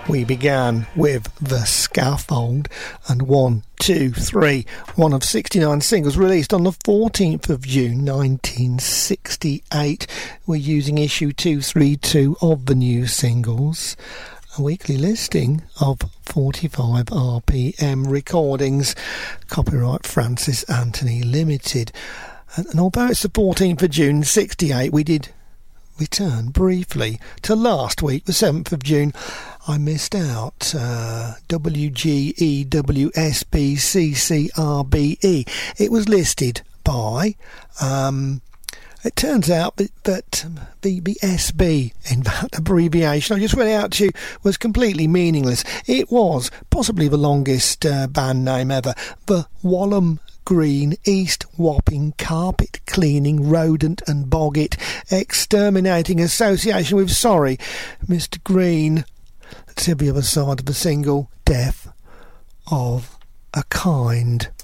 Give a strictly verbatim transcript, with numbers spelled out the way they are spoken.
We began with The Scaffold and one, two, three, one of sixty-nine singles released on the fourteenth of June nineteen sixty-eight. We're using issue two thirty-two of the new singles, a weekly listing of forty-five R P M recordings, copyright Francis Anthony Limited. And, and although it's the fourteenth of June sixty-eight, we did return briefly to last week, the seventh of June. I missed out. uh, W G E W S B C C R B E. It was listed by, um, it turns out that, that the, the S B, in that abbreviation I just read out to you, was completely meaningless. It was possibly the longest uh, band name ever. The Walham Green East Wapping Carpet Cleaning Rodent and Boggit Exterminating Association with, sorry, Mister Green. Let's see the other side of the single, Death of a Kind.